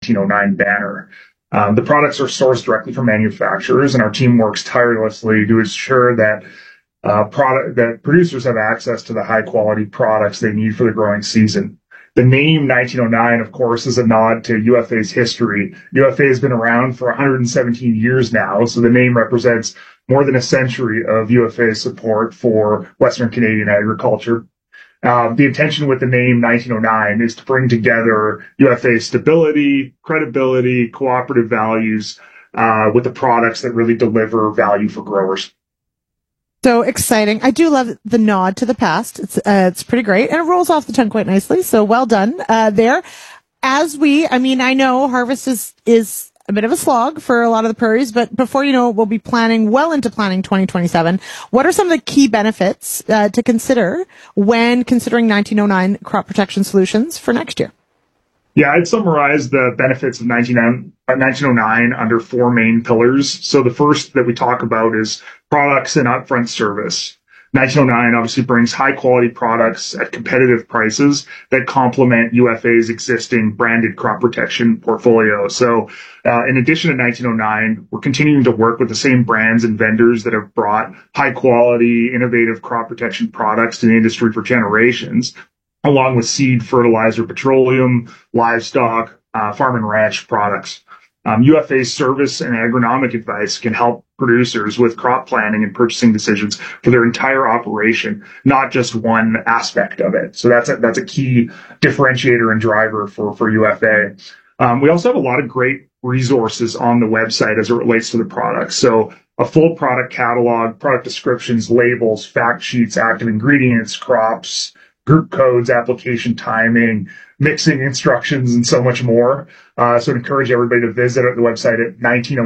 1909 banner. The products are sourced directly from manufacturers, and our team works tirelessly to ensure that that producers have access to the high quality products they need for the growing season. The name 1909, of course, is a nod to UFA's history. UFA has been around for 117 years now, so the name represents more than a century of UFA's support for Western Canadian agriculture. The intention with the name 1909 is to bring together UFA's stability, credibility, cooperative values with the products that really deliver value for growers. So exciting. I do love the nod to the past. It's pretty great. And it rolls off the tongue quite nicely. So well done, there. I know harvest is a bit of a slog for a lot of the prairies, but before you know it, we'll be well into planning 2027. What are some of the key benefits, to consider when considering 1909 crop protection solutions for next year? Yeah, I'd summarize the benefits of 1909 under four main pillars. So the first that we talk about is products and upfront service. 1909 obviously brings high quality products at competitive prices that complement UFA's existing branded crop protection portfolio. So in addition to 1909, we're continuing to work with the same brands and vendors that have brought high quality, innovative crop protection products to the industry for generations, along with seed, fertilizer, petroleum, livestock, farm and ranch products. UFA's service and agronomic advice can help producers with crop planning and purchasing decisions for their entire operation, not just one aspect of it. So that's a key differentiator and driver for UFA. We also have a lot of great resources on the website as it relates to the products. So a full product catalog, product descriptions, labels, fact sheets, active ingredients, crops, group codes, application timing, mixing instructions, and so much more. So I'd encourage everybody to visit the website at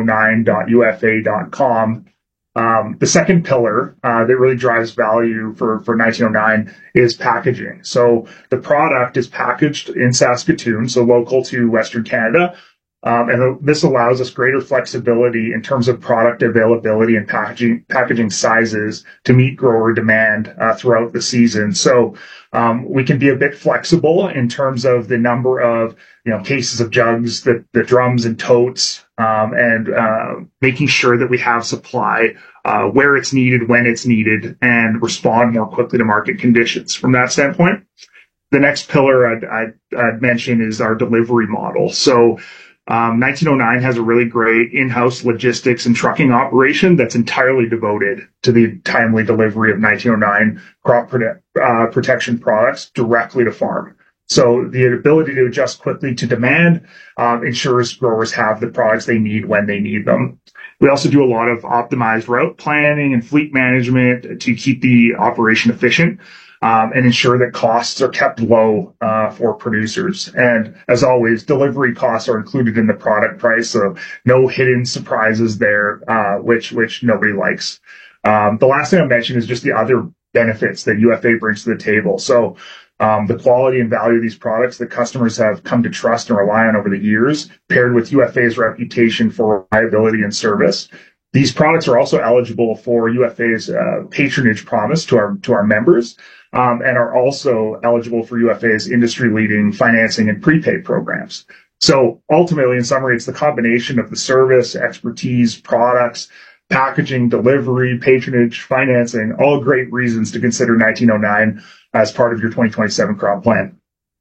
1909.ufa.com. The second pillar that really drives value for 1909 is packaging. So the product is packaged in Saskatoon, so local to Western Canada. And this allows us greater flexibility in terms of product availability and packaging sizes to meet grower demand throughout the season. So we can be a bit flexible in terms of the number of cases of jugs, the drums and totes, and making sure that we have supply where it's needed, when it's needed, and respond more quickly to market conditions. From that standpoint, the next pillar I'd mention is our delivery model. So 1909 has a really great in-house logistics and trucking operation that's entirely devoted to the timely delivery of 1909 crop protection products directly to farm. So the ability to adjust quickly to demand ensures growers have the products they need when they need them. We also do a lot of optimized route planning and fleet management to keep the operation efficient. And ensure that costs are kept low for producers. And as always, delivery costs are included in the product price, so no hidden surprises there, which nobody likes. The last thing I mentioned is just the other benefits that UFA brings to the table. So the quality and value of these products that customers have come to trust and rely on over the years, paired with UFA's reputation for reliability and service. These products are also eligible for UFA's patronage promise to our members, and are also eligible for UFA's industry-leading financing and prepaid programs. So ultimately, in summary, it's the combination of the service, expertise, products, packaging, delivery, patronage, financing, all great reasons to consider 1909 as part of your 2027 crop plan.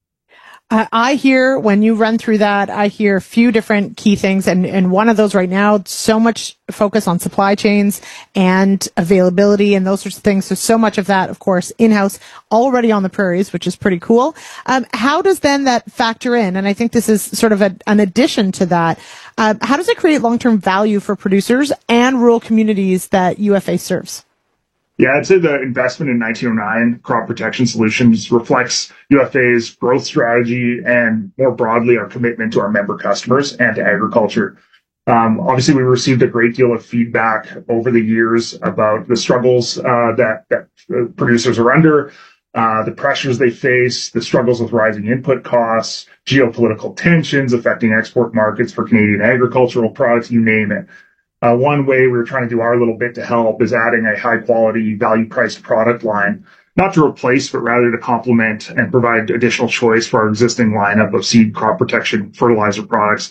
I hear, when you run through that, I hear a few different key things. And one of those right now, so much focus on supply chains and availability and those sorts of things. So much of that, of course, in-house already on the prairies, which is pretty cool. How does then that factor in? And I think this is sort of an addition to that. How does it create long-term value for producers and rural communities that UFA serves? Yeah, I'd say the investment in 1909 crop protection solutions reflects UFA's growth strategy and, more broadly, our commitment to our member customers and to agriculture. Obviously, we received a great deal of feedback over the years about the struggles that producers are under, the pressures they face, the struggles with rising input costs, geopolitical tensions affecting export markets for Canadian agricultural products, you name it. One way we're trying to do our little bit to help is adding a high-quality, value-priced product line, not to replace, but rather to complement and provide additional choice for our existing lineup of seed, crop protection, fertilizer products